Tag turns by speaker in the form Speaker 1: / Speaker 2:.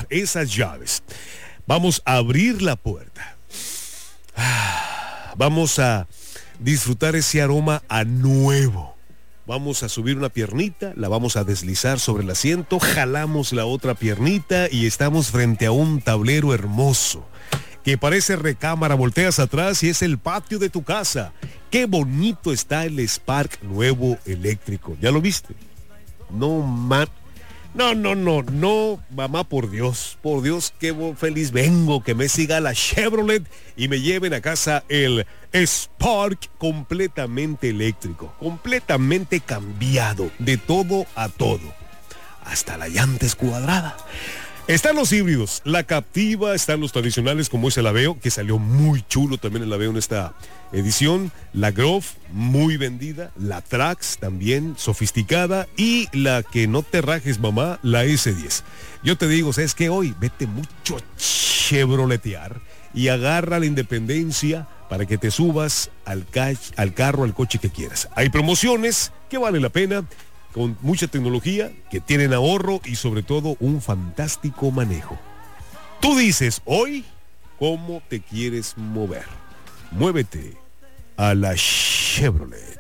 Speaker 1: esas llaves. Vamos a abrir la puerta. Vamos a disfrutar ese aroma a nuevo. Vamos a subir una piernita, la vamos a deslizar sobre el asiento, jalamos la otra piernita y estamos frente a un tablero hermoso que parece recámara. Volteas atrás y es el patio de tu casa. Qué bonito está el Spark nuevo eléctrico. ¿Ya lo viste? No, mamá, por Dios, qué feliz vengo, que me siga la Chevrolet y me lleven a casa el Spark completamente eléctrico, completamente cambiado, de todo a todo, hasta la llanta es cuadrada. Están los híbridos, la Captiva, están los tradicionales como es el Aveo, que salió muy chulo también el Aveo en esta edición, la Grove, muy vendida, la Trax también sofisticada y la que no te rajes mamá, la S10. Yo te digo, ¿sabes qué? Hoy vete mucho chevroletear y agarra la independencia para que te subas al carro, al coche que quieras. Hay promociones que vale la pena, con mucha tecnología, que tienen ahorro y sobre todo un fantástico manejo. Tú dices hoy cómo te quieres mover. Muévete a la Chevrolet.